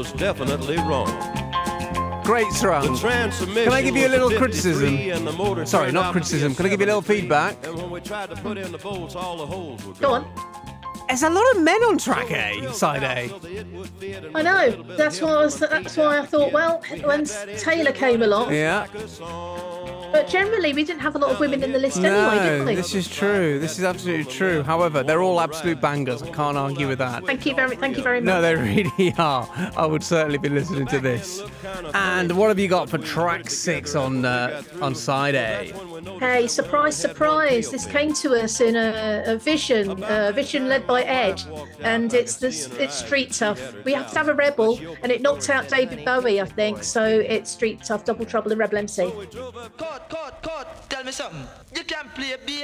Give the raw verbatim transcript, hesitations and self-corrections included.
was definitely wrong. Great song. Can I give you a little criticism? Sorry, not criticism. Can I give you a little feedback? Go on. There's a lot of men on track A, side A. I know. That's why I was. That's why I thought. Well, when Taylor came along. Yeah. But generally, we didn't have a lot of women in the list no, anyway, did we? This is true. This is absolutely true. However, they're all absolute bangers. I can't argue with that. Thank you very, thank you very much. No, they really are. I would certainly be listening to this. And what have you got for track six on uh, on side A? Hey, surprise, surprise! This came to us in a, a vision, a vision led by Ed, and it's this. It's Street Tough. We have to have a rebel, and it knocked out David Bowie, I think. So it's Street Tough, Double Trouble in Rebel M C. Cut, cut, cut. Tell me something. You can't play a